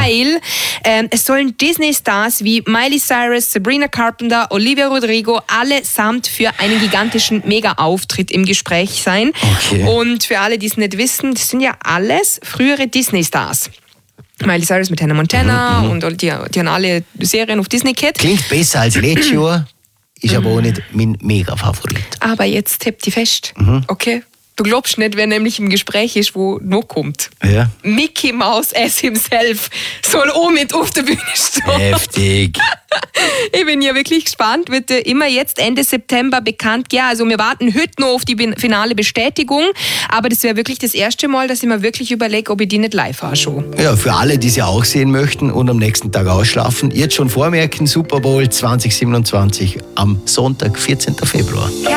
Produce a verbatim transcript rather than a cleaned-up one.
weil ähm, es sollen Disney-Stars wie Miley Cyrus, Sabrina Carpenter, Olivia Rodrigo allesamt für einen gigantischen Mega-Auftritt im Gespräch sein. Okay. Und für alle, die es nicht wissen, das sind ja alles frühere Disney-Stars. Miley Cyrus mit Hannah Montana mhm, und die, die haben alle Serien auf Disney gehabt. Klingt besser als letztes Jahr, ist aber auch nicht mein Mega-Favorit. Aber jetzt hebt die fest, Mhm. okay? Du glaubst nicht, wer nämlich im Gespräch ist, wo noch kommt. Ja. Mickey Mouse as himself soll auch mit auf der Bühne stehen. Heftig. Ich bin ja wirklich gespannt, wird äh, immer jetzt Ende September bekannt. Ja, also wir warten heute noch auf die bin- finale Bestätigung, aber das wäre wirklich das erste Mal, dass ich mir wirklich überlege, ob ich die nicht live anschaue. Ja, für alle, die sie auch sehen möchten und am nächsten Tag ausschlafen, jetzt schon vormerken, Super Bowl zwanzig siebenundzwanzig am Sonntag, vierzehnten Februar.